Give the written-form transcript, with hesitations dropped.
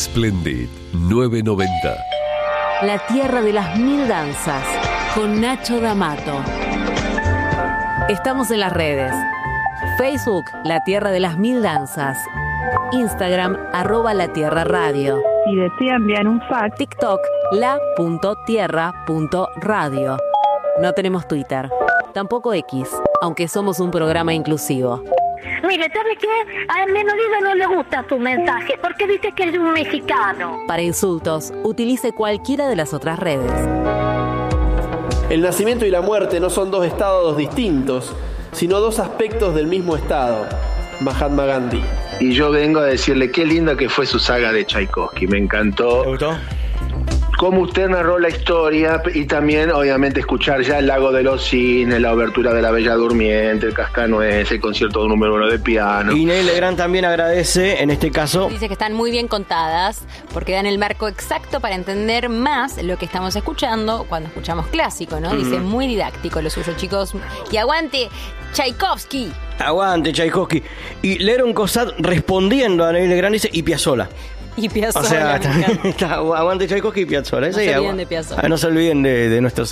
Splendid 990. La tierra de las mil danzas, con Nacho D'Amato. Estamos en las redes. Facebook, La Tierra de las Mil Danzas. Instagram, @latierraradio. Si desea enviar un fax, TikTok, la.tierra.radio. No tenemos Twitter, tampoco X, aunque somos un programa inclusivo. Mire, ¿sabe qué? A Menolida no le gusta tu mensaje porque dice que es un mexicano. Para insultos, utilice cualquiera de las otras redes. El nacimiento y la muerte no son dos estados distintos, sino dos aspectos del mismo estado. Mahatma Gandhi. Y yo vengo a decirle qué linda que fue su saga de Tchaikovsky. Me encantó. ¿Te gustó? Cómo usted narró la historia y también, obviamente, escuchar ya el Lago de los Cisnes, la obertura de La Bella Durmiente, el Cascanueces, el concierto número 1 de piano. Y Ney Legrand también agradece, en este caso... Dice que están muy bien contadas porque dan el marco exacto para entender más lo que estamos escuchando cuando escuchamos clásico, ¿no? Dice, muy didáctico lo suyo, chicos. Y aguante Tchaikovsky. Aguante Tchaikovsky. Y Leron Cosat respondiendo a Ney Legrand dice, y Piazzolla. Y Piazzolla. O sea, aguante Tchaikovsky y Piazzolla. No se olviden de Piazzolla. No se olviden de nuestros